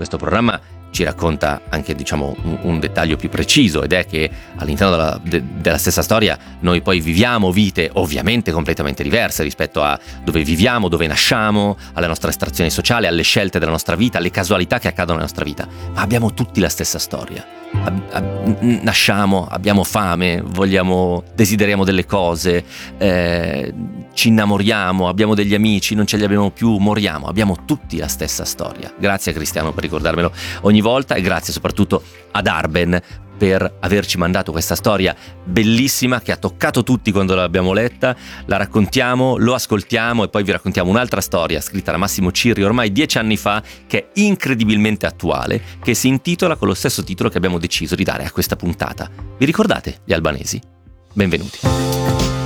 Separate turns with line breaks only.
questo programma ci racconta anche, diciamo, un dettaglio più preciso, ed è che all'interno della stessa storia noi poi viviamo vite ovviamente completamente diverse rispetto a dove viviamo, dove nasciamo, alla nostra estrazione sociale, alle scelte della nostra vita, alle casualità che accadono nella nostra vita, ma abbiamo tutti la stessa storia. Nasciamo, abbiamo fame, desideriamo delle cose, ci innamoriamo, abbiamo degli amici, non ce li abbiamo più, moriamo, abbiamo tutti la stessa storia. Grazie Cristiano per ricordarmelo ogni volta, e grazie soprattutto ad Arben per averci mandato questa storia bellissima che ha toccato tutti quando l'abbiamo letta. La raccontiamo, lo ascoltiamo e poi vi raccontiamo un'altra storia scritta da Massimo Cirri ormai 10 anni fa, che è incredibilmente attuale, che si intitola con lo stesso titolo che abbiamo deciso di dare a questa puntata. Vi ricordate Gli Albanesi? Benvenuti.